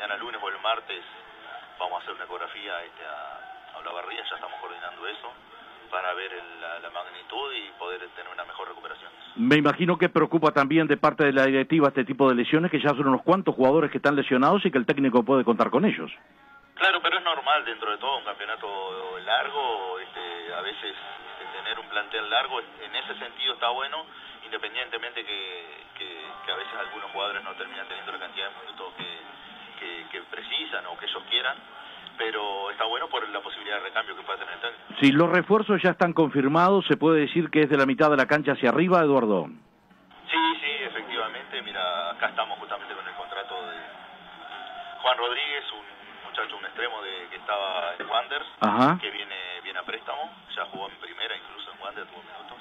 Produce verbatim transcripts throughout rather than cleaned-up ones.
mañana lunes o el martes vamos a hacer una ecografía este, a, a Olavarría, ya estamos coordinando eso, para ver el, la, la magnitud y poder tener una mejor recuperación. Me imagino que preocupa también de parte de la directiva este tipo de lesiones, que ya son unos cuantos jugadores que están lesionados y que el técnico puede contar con ellos. Claro, pero es normal dentro de todo, un campeonato largo, este, a veces este, tener un plantel largo, en ese sentido está bueno, independientemente que, que, que a veces algunos jugadores no terminan teniendo la cantidad de minutos que, que, que precisan o que ellos quieran, pero está bueno por la posibilidad de recambio que pueda tener el técnico. Si los refuerzos ya están confirmados, ¿se puede decir que es de la mitad de la cancha hacia arriba, Eduardo? Sí, sí, efectivamente, mira, acá estamos justamente con el contrato de Juan Rodríguez, un muchacho, un extremo de que estaba en Wanderers, Ajá. que viene, viene a préstamo, ya jugó en primera, incluso en Wanderers tuvo minutos,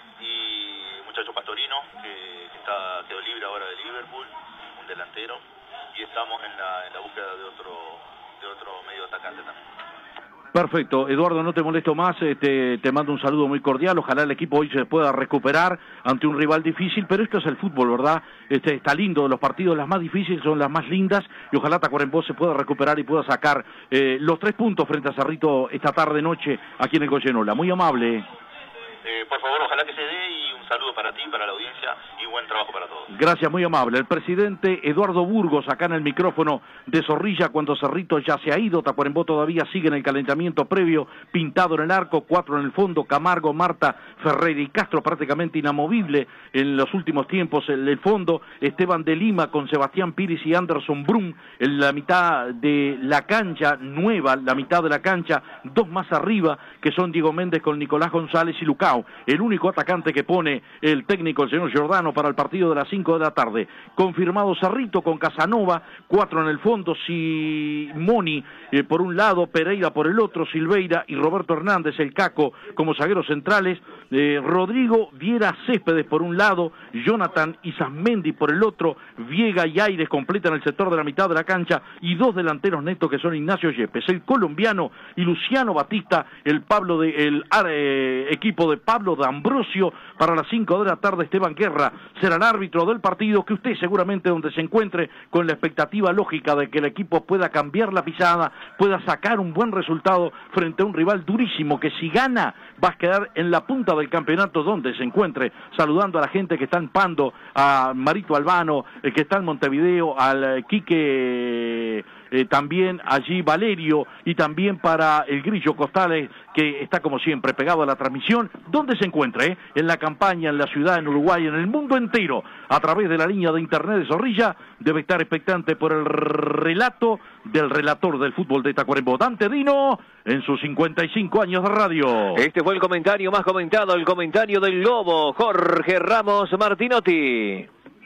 y muchacho Pastorino, que, que está, quedó libre ahora de Liverpool, un delantero, y estamos en la, en la búsqueda de otro, de otro medio atacante también. Perfecto, Eduardo, no te molesto más, este, te mando un saludo muy cordial, ojalá el equipo hoy se pueda recuperar ante un rival difícil, pero esto es el fútbol, ¿verdad? Este, está lindo, los partidos las más difíciles son las más lindas, y ojalá Tacuarembó se pueda recuperar y pueda sacar eh, los tres puntos frente a Cerrito esta tarde-noche aquí en el Goyenola. Muy amable. Eh, por favor, ojalá que se dé, y un saludo para ti, para la audiencia, y buen trabajo para todos. Gracias, muy amable. El presidente Eduardo Burgos, acá en el micrófono de Zorrilla, cuando Cerrito ya se ha ido, Tacuarembó todavía sigue en el calentamiento previo, Pintado en el arco, cuatro en el fondo, Camargo, Marta, Ferreira y Castro prácticamente inamovible en los últimos tiempos en el fondo, Esteban de Lima con Sebastián Pires y Anderson Brum en la mitad de la cancha, nueva, la mitad de la cancha, dos más arriba, que son Diego Méndez con Nicolás González y Lucao, el único atacante que pone el técnico, el señor Giordano, para el partido de las cinco de la tarde. Confirmado Cerrito con Casanova, cuatro en el fondo, Simoni eh, por un lado, Pereira por el otro, Silveira y Roberto Hernández, el Caco, como zagueros centrales, eh, Rodrigo Viera Céspedes por un lado, Jonathan Isasmendi por el otro, Viega y Aires completan el sector de la mitad de la cancha, y dos delanteros netos que son Ignacio Yepes, el colombiano, y Luciano Batista, el Pablo de, el eh, equipo de Pablo de Ambrosio. Para las cinco de la tarde, Esteban Guerra será el árbitro del partido, que usted seguramente donde se encuentre con la expectativa lógica de que el equipo pueda cambiar la pisada, pueda sacar un buen resultado frente a un rival durísimo, que si gana va a quedar en la punta del campeonato donde se encuentre, saludando a la gente que está en Pando, a Marito Albano, el que está en Montevideo, al eh, Quique... Eh, también allí Valerio, y también para el Grillo Costales, que está como siempre pegado a la transmisión, donde se encuentra, eh? en la campaña, en la ciudad, en Uruguay, en el mundo entero, a través de la línea de internet de Zorrilla, debe estar expectante por el relato del relator del fútbol de Tacuarembó, Dante Dino, en sus cincuenta y cinco años de radio. Este fue el comentario más comentado, el comentario del Lobo, Jorge Ramos Martinotti.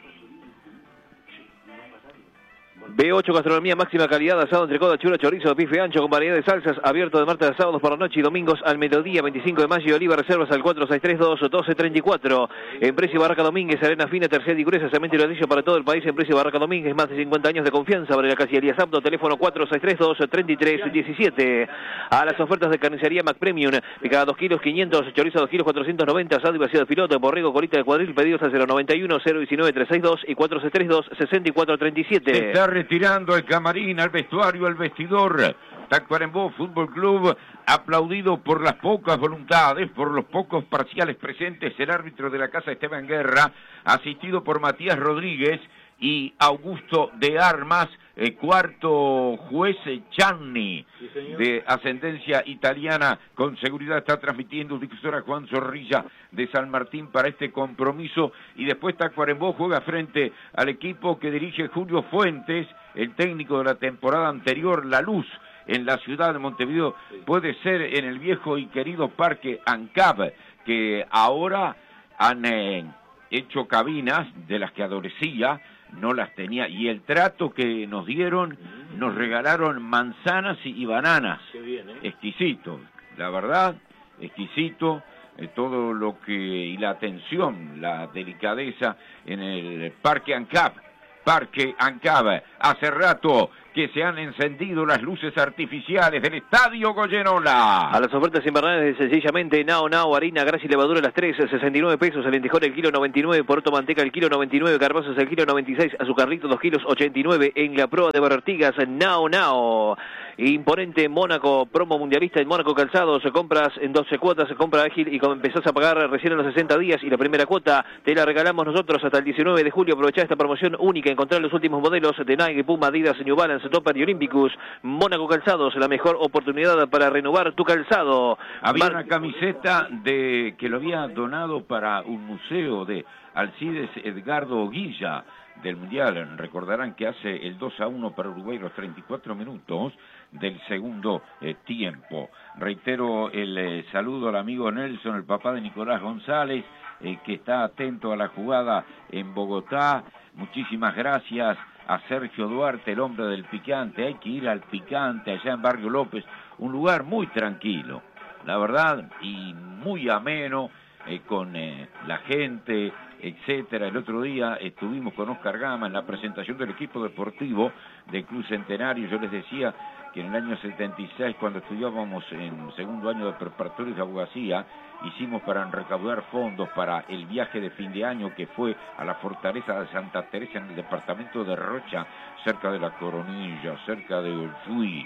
B ocho Gastronomía, máxima calidad, asado, entrecoda, chura, chorizo, bife ancho con variedad de salsas, abierto de martes a sábados por la noche y domingos al mediodía, veinticinco de mayo, Oliva, reservas al cuatro seis tres dos, doce treinta y cuatro. En Precio Barraca Domínguez, arena fina, tercera y gruesa, cemento y ladrillo para todo el país. En Precio Barraca Domínguez, más de cincuenta años de confianza. Sobre la calle Elías Abdo, teléfono cuatro seis tres dos, treinta y tres diecisiete. A las ofertas de carnicería Mac Premium, de cada dos kilos quinientos, chorizo dos kilos cuatrocientos noventa, asado y vacío de piloto, borrego, colita de cuadril, pedidos al cero noventa y uno, cero diecinueve, trescientos sesenta y dos y cuatro seis tres dos, sesenta y cuatro treinta y siete. Se está retirando el camarín, al vestuario, al vestidor. Tacuarembó Fútbol Club, aplaudido por las pocas voluntades, por los pocos parciales presentes, el árbitro de la casa Esteban Guerra, asistido por Matías Rodríguez y Augusto de Armas, el cuarto juez Channi, sí, de ascendencia italiana, con seguridad está transmitiendo difusora Juan Zorrilla de San Martín para este compromiso, y después Tacuarembó juega frente al equipo que dirige Julio Fuentes, el técnico de la temporada anterior, La Luz, en la ciudad de Montevideo, puede ser en el viejo y querido Parque ANCAP, que ahora han eh, hecho cabinas de las que adolecía, no las tenía, y el trato que nos dieron, nos regalaron manzanas y, y bananas. Qué bien, ¿eh? Exquisito, la verdad, exquisito, eh, todo lo que, y la atención, la delicadeza en el Parque ANCAP, Parque Ancaba. Hace rato que se han encendido las luces artificiales del Estadio Goyenola. A las ofertas invernales de sencillamente Nao Nao, harina, grasa y levadura las tres, sesenta y nueve pesos, el lentejuela el kilo noventa y nueve, poroto manteca el kilo noventa y nueve, garbanzos el kilo noventa y seis, azucarrito dos kilos ochenta y nueve, en la prueba de Bartigas, Nao Nao. Imponente Mónaco, promo mundialista en Mónaco Calzados, compras en doce cuotas, compra ágil y como empezás a pagar recién a los sesenta días y la primera cuota te la regalamos nosotros hasta el diecinueve de julio. Aprovechá esta promoción única, encontrar los últimos modelos de Nike, Puma, Adidas, New Balance, Topper y Olympicus. Mónaco Calzados, la mejor oportunidad para renovar tu calzado. Había Mar... una camiseta de que lo había donado para un museo de Alcides Edgardo Guilla del Mundial. Recordarán que hace el dos a uno para Uruguay los treinta y cuatro minutos del segundo eh, tiempo. Reitero el eh, saludo al amigo Nelson, el papá de Nicolás González, eh, que está atento a la jugada en Bogotá. Muchísimas gracias a Sergio Duarte, el hombre del picante. Hay que ir al picante allá en Barrio López, un lugar muy tranquilo, la verdad, y muy ameno, eh, con eh, la gente, etcétera. El otro día estuvimos con Oscar Gama en la presentación del equipo deportivo del Club Centenario. Yo les decía que en el año setenta y seis, cuando estudiábamos en segundo año de preparatoria de abogacía, hicimos para recaudar fondos para el viaje de fin de año que fue a la fortaleza de Santa Teresa en el departamento de Rocha, cerca de la Coronilla, cerca de Olfuy,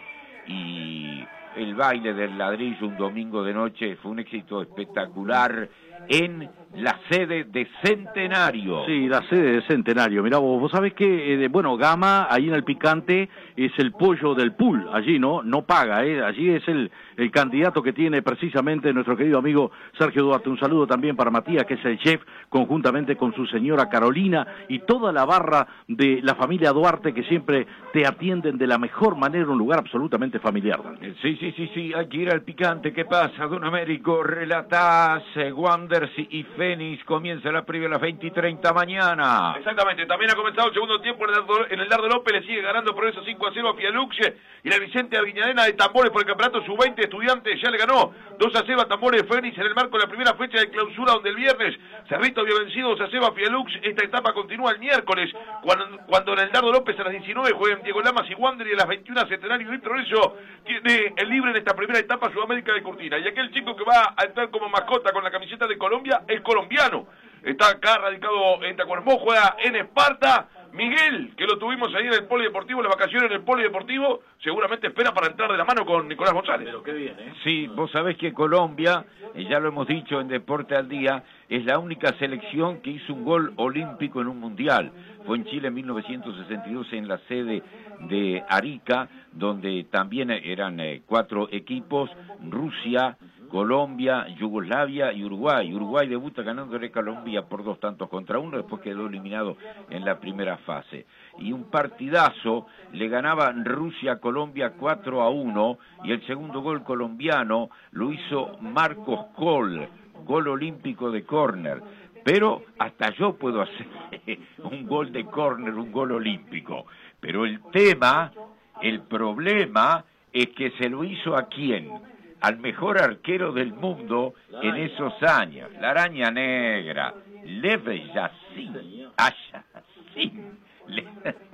y el baile del ladrillo un domingo de noche fue un éxito espectacular en la sede de Centenario. Sí, la sede de Centenario. Mirá vos, vos sabés que, eh, bueno, Gama, ahí en el picante, es el pollo del pool, allí, ¿no? No paga, ¿eh? Allí es el, el candidato que tiene precisamente nuestro querido amigo Sergio Duarte. Un saludo también para Matías, que es el chef, conjuntamente con su señora Carolina, y toda la barra de la familia Duarte, que siempre te atienden de la mejor manera, un lugar absolutamente familiar. Sí, sí, sí, sí, hay que ir al picante. ¿Qué pasa, don Américo? Relatás, eh, Wanderers y Fénix, comienza la previa a las veinte y treinta mañana. Exactamente, también ha comenzado el segundo tiempo en el Dardo, en el Dardo López, le sigue ganando Progreso cinco a cero a Fialux, y la Vicente Aviñadena de Tambores por el campeonato sub veinte, Estudiantes ya le ganó dos a cero a Tambores Fénix en el marco de la primera fecha de clausura, donde el viernes Cerrito había vencido dos a cero a Fialux. Esta etapa continúa el miércoles, cuando, cuando en el Dardo López a las diecinueve juegan Diego Lamas y Wander, y a las veintiuna Centenario y Progreso tiene el libre en esta primera etapa Sudamérica de Cortina. Y aquel chico que va a entrar como mascota con la camiseta de Colombia, el colombiano, está acá radicado en Tacuarembó, juega en Esparta. Miguel, que lo tuvimos ahí en el polideportivo, en las vacaciones en el polideportivo, seguramente espera para entrar de la mano con Nicolás González. Pero qué bien, ¿eh? Sí, vos sabés que Colombia, y ya lo hemos dicho en Deporte al Día, es la única selección que hizo un gol olímpico en un mundial. Fue en Chile en mil novecientos sesenta y dos, en la sede de Arica, donde también eran eh, cuatro equipos: Rusia, Colombia, Yugoslavia y Uruguay. Uruguay debuta ganándole a Colombia por dos tantos contra uno, después quedó eliminado en la primera fase. Y un partidazo, le ganaba Rusia a Colombia cuatro a uno, y el segundo gol colombiano lo hizo Marcos Coll, gol olímpico de córner. Pero hasta yo puedo hacer un gol de córner, un gol olímpico. Pero el tema, el problema, es que se lo hizo ¿a quién? Al mejor arquero del mundo en esos años, la araña negra, Lev Yassin, Yassin, le,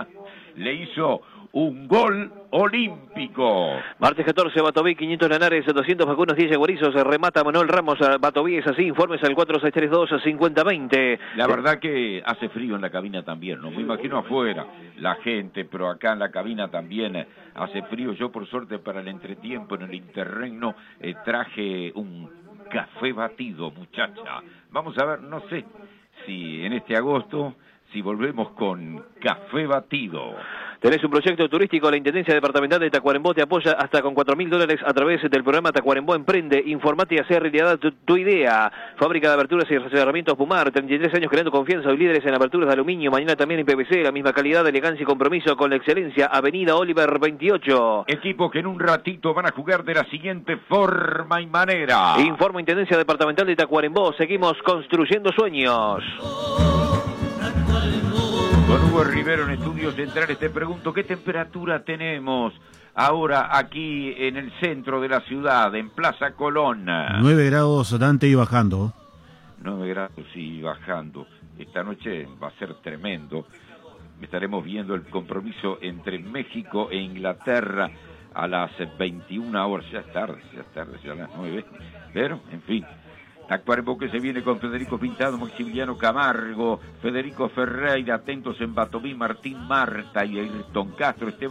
le hizo un gol olímpico. Martes catorce, Batoví, quinientos Lanares, doscientos vacunos, diez Guarizos, remata Manuel Ramos, Batoví es así, informes al cuatro seis tres dos, cincuenta veinte. La verdad que hace frío en la cabina también, no me imagino afuera la gente, pero acá en la cabina también hace frío. Yo por suerte para el entretiempo en el interregno eh, traje un café batido, muchacha. Vamos a ver, no sé si en este agosto, si volvemos con café batido. Tenés un proyecto turístico, la Intendencia Departamental de Tacuarembó te apoya hasta con cuatro mil dólares a través del programa Tacuarembó Emprende. Informate y hacer realidad tu, tu idea. Fábrica de aberturas y cerramientos Pumar, treinta y tres años creando confianza, hoy líderes en aberturas de aluminio, mañana también en P V C, la misma calidad, elegancia y compromiso con la excelencia. Avenida Oliver veintiocho. Equipos que en un ratito van a jugar de la siguiente forma y manera. Informa Intendencia Departamental de Tacuarembó, seguimos construyendo sueños. Con Hugo Rivero en Estudios Centrales te pregunto, ¿qué temperatura tenemos ahora aquí en el centro de la ciudad, en Plaza Colón? nueve grados, Dante, y bajando. nueve grados y bajando. Esta noche va a ser tremendo. estaremos viendo el compromiso entre México e Inglaterra a las veintiuna horas. Ya es tarde, ya es tarde, ya a las nueve. Pero, en fin. Tacuarembó que se viene con Federico Pintado, Maximiliano Camargo, Federico Ferreira, atentos en Batomí, Martín Marta y Ayrton Castro, Esteban